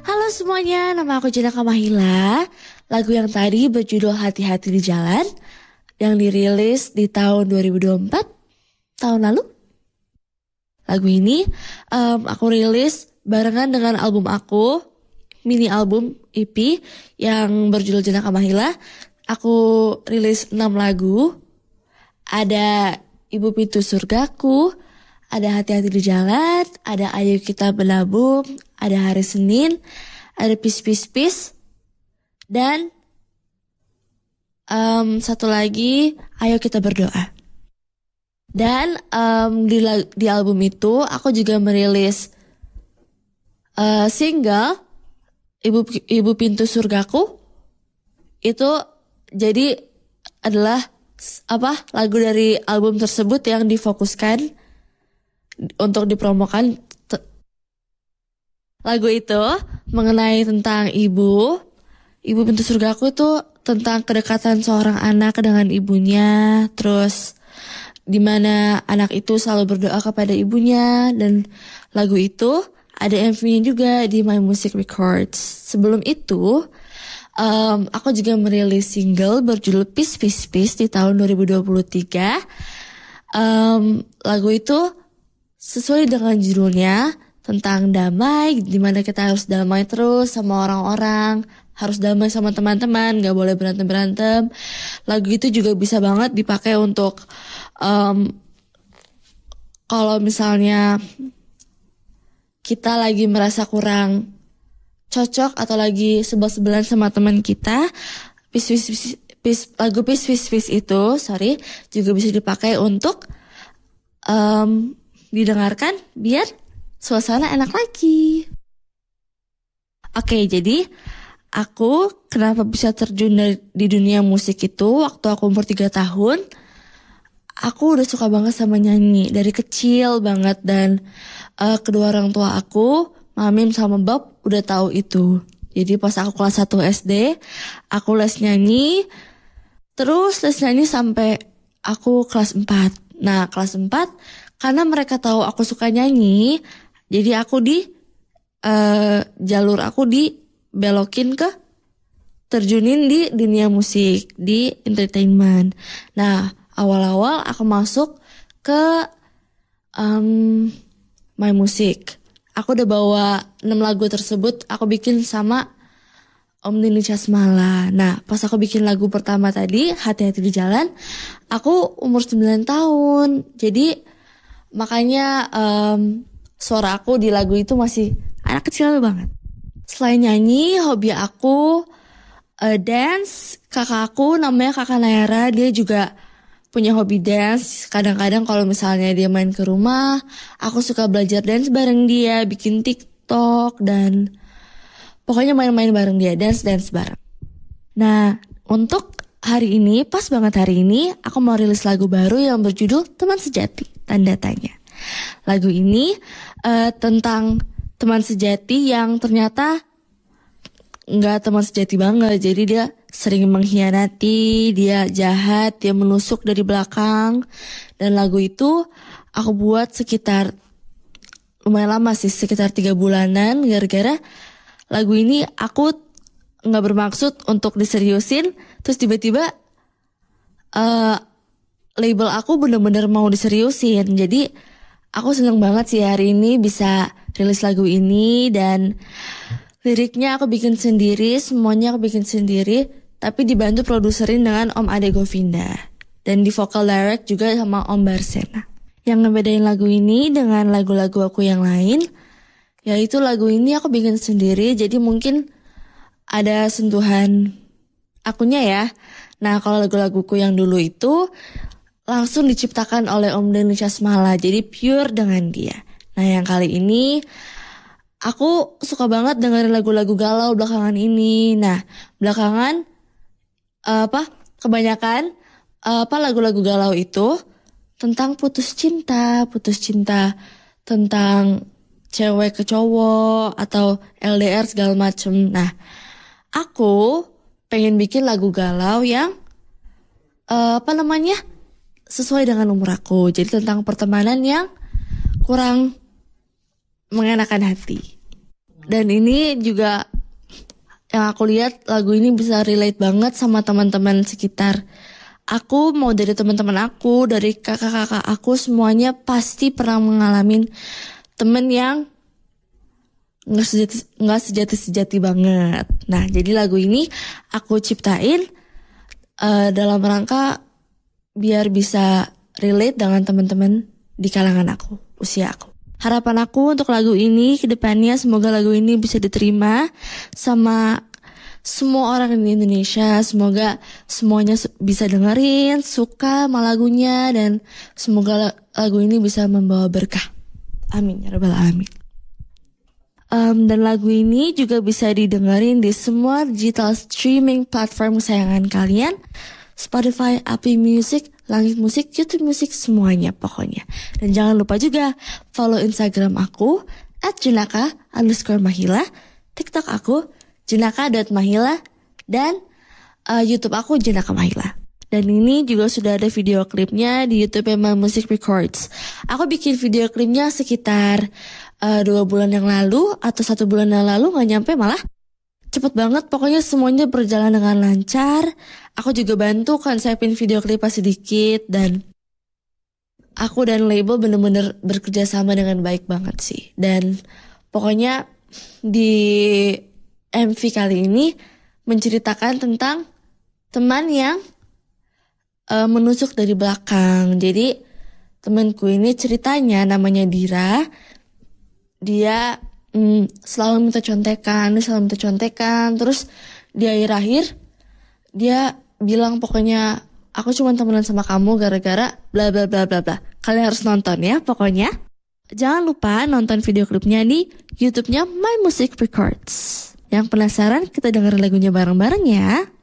Halo semuanya, nama aku Jenaka Mahila. Lagu yang tadi berjudul Hati-Hati di Jalan yang dirilis di tahun 2024, tahun lalu. Lagu ini aku rilis barengan dengan album aku, mini album EP yang berjudul Jenaka Mahila. Aku rilis 6 lagu. Ada Ibu Pintu Surgaku, ada Hati-Hati di Jalan, ada Ayo Kita Berlabung, ada Hari Senin, ada Peace Peace Peace, dan satu lagi Ayo Kita Berdoa. Dan di album itu aku juga merilis single Ibu Pintu Surgaku. Itu jadi adalah lagu dari album tersebut yang difokuskan untuk dipromokan. Lagu itu mengenai tentang Ibu Pintu Surgaku itu tentang kedekatan seorang anak dengan ibunya, terus dimana anak itu selalu berdoa kepada ibunya, dan lagu itu ada MV-nya juga di My Music Records. Sebelum itu aku juga merilis single berjudul Peace Peace Peace di tahun 2023. Lagu itu sesuai dengan judulnya, tentang damai, dimana kita harus damai terus sama orang-orang, harus damai sama teman-teman, gak boleh berantem-berantem. Lagu itu juga bisa banget dipakai untuk kalau misalnya kita lagi merasa kurang cocok atau lagi sebel-sebelan sama teman kita, lagu Peace Peace Peace itu juga bisa dipakai untuk didengarkan biar suasana enak lagi. Oke, jadi aku kenapa bisa terjun di dunia musik itu waktu aku umur 3 tahun. Aku udah suka banget sama nyanyi dari kecil banget, dan kedua orang tua aku, Mamim sama Bob, udah tahu itu. Jadi pas aku kelas 1 SD, aku les nyanyi, terus les nyanyi sampai aku kelas 4. Nah, kelas 4 karena mereka tahu aku suka nyanyi, jadi aku jalur aku dibelokin ke terjunin di dunia musik, di entertainment. Nah, awal-awal aku masuk ke My Music. Aku udah bawa 6 lagu tersebut, aku bikin sama Om Dini Casmala. Nah, pas aku bikin lagu pertama tadi, Hati-Hati di Jalan, aku umur 9 tahun. Jadi makanya suara aku di lagu itu masih anak kecil banget. Selain nyanyi, hobi aku dance. Kakak aku namanya Kakak Naira, dia juga punya hobi dance. Kadang-kadang kalau misalnya dia main ke rumah, aku suka belajar dance bareng dia, bikin TikTok, dan pokoknya main-main bareng dia, dance bareng. Nah, untuk hari ini, pas banget hari ini, aku mau rilis lagu baru yang berjudul Teman Sejati, tanda tanya. Lagu ini tentang teman sejati yang ternyata nggak teman sejati banget. Jadi dia sering mengkhianati, dia jahat, dia menusuk dari belakang. Dan lagu itu aku buat sekitar lumayan lama sih, sekitar 3 bulanan. Gara-gara lagu ini aku nggak bermaksud untuk diseriusin, terus tiba-tiba label aku bener-bener mau diseriusin. Jadi aku seneng banget sih hari ini bisa rilis lagu ini, dan liriknya aku bikin sendiri, semuanya aku bikin sendiri, tapi dibantu produserin dengan Om Ade Govinda. Dan di vocal direct juga sama Om Barsena. Yang ngebedain lagu ini dengan lagu-lagu aku yang lain, yaitu lagu ini aku bikin sendiri, jadi mungkin ada sentuhan akunya ya. Nah, kalau lagu-laguku yang dulu itu langsung diciptakan oleh Om Deni Casmala, jadi pure dengan dia. Nah, yang kali ini aku suka banget dengerin lagu-lagu galau belakangan ini. Nah, belakangan kebanyakan lagu-lagu galau itu tentang putus cinta, tentang cewek ke cowok atau LDR segala macem. Nah, aku pengen bikin lagu galau yang sesuai dengan umur aku. Jadi tentang pertemanan yang kurang mengenakan hati. Dan ini juga yang aku lihat lagu ini bisa relate banget sama teman-teman sekitar. Aku mau dari teman-teman aku, dari kakak-kakak aku, semuanya pasti pernah mengalami temen yang nggak sejati banget. Nah, jadi lagu ini aku ciptain dalam rangka biar bisa relate dengan teman-teman di kalangan aku, usia aku. Harapan aku untuk lagu ini ke depannya, semoga lagu ini bisa diterima sama semua orang di Indonesia. Semoga semuanya bisa dengerin, suka sama lagunya, dan semoga lagu ini bisa membawa berkah. Amin ya rabbal alamin. Dan lagu ini juga bisa didengerin di semua digital streaming platform kesayangan kalian, Spotify, Apple Music, Langit Musik, YouTube Musik, semuanya pokoknya. Dan jangan lupa juga follow Instagram aku @junaka_mahila, TikTok aku junaka.mahila, dan YouTube aku Junaka Mahila. Dan ini juga sudah ada video klipnya di YouTube My Music Records. Aku bikin video klipnya sekitar 2 bulan yang lalu atau 1 bulan yang lalu, gak nyampe malah. Cepet banget, pokoknya semuanya berjalan dengan lancar. Aku juga bantu konsepin video klipnya sedikit, dan aku dan label bener-bener bekerja sama dengan baik banget sih. Dan pokoknya di MV kali ini menceritakan tentang teman yang menusuk dari belakang. Jadi temanku ini ceritanya namanya Dira. Dia selalu minta contekan, terus di akhir-akhir dia bilang pokoknya aku cuma temenan sama kamu gara-gara bla bla bla bla bla. Kalian harus nonton ya pokoknya. Jangan lupa nonton video klipnya di YouTube-nya My Music Records. Yang penasaran, kita dengerin lagunya bareng-bareng ya.